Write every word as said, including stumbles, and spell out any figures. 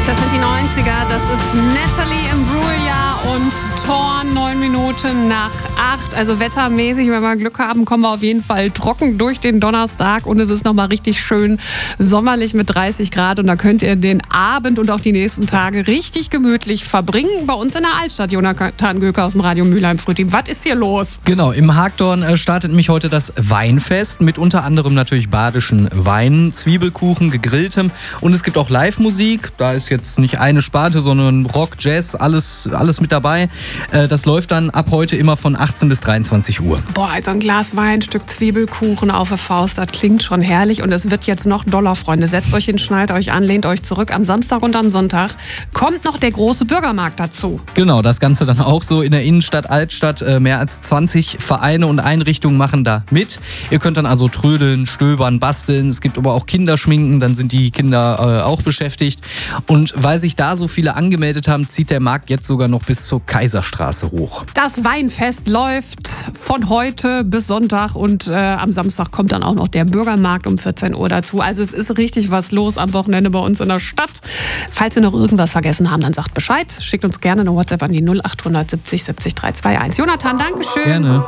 Das sind die neunziger, das ist Natalie Imbruglia und Thorn, neun Minuten nach acht. Also wettermäßig, wenn wir Glück haben, kommen wir auf jeden Fall trocken durch den Donnerstag und es ist nochmal richtig schön sommerlich mit dreißig Grad und da könnt ihr den Abend und auch die nächsten Tage richtig gemütlich verbringen. Bei uns in der Altstadt, Jonathan Göker aus dem Radio Mülheim-Frühteam. Was ist hier los? Genau, im Hagdorn startet mich heute das Weinfest mit unter anderem natürlich badischen Wein, Zwiebelkuchen, gegrilltem und es gibt auch Live-Musik. Da ist jetzt nicht eine Sparte, sondern Rock, Jazz, alles, alles mit dabei. Das läuft dann ab heute immer von achtzehn bis dreiundzwanzig Uhr. Boah, also ein Glas Wein, ein Stück Zwiebelkuchen auf der Faust, das klingt schon herrlich und es wird jetzt noch doller, Freunde. Setzt euch hin, schnallt euch an, lehnt euch zurück. Am Samstag und am Sonntag kommt noch der große Bürgermarkt dazu. Genau, das Ganze dann auch so in der Innenstadt, Altstadt. Mehr als zwanzig Vereine und Einrichtungen machen da mit. Ihr könnt dann also trödeln, stöbern, basteln. Es gibt aber auch Kinderschminken, dann sind die Kinder äh, auch beschäftigt. Und weil sich da so viele angemeldet haben, zieht der Markt jetzt sogar noch bis zur Kaiserstraße hoch. Das Weinfest läuft von heute bis Sonntag und äh, am Samstag kommt dann auch noch der Bürgermarkt um vierzehn Uhr dazu. Also es ist richtig was los am Wochenende bei uns in der Stadt. Falls wir noch irgendwas vergessen haben, dann sagt Bescheid. Schickt uns gerne eine WhatsApp an die null acht siebzig siebzig drei zwei eins. Jonathan, Dankeschön. Gerne.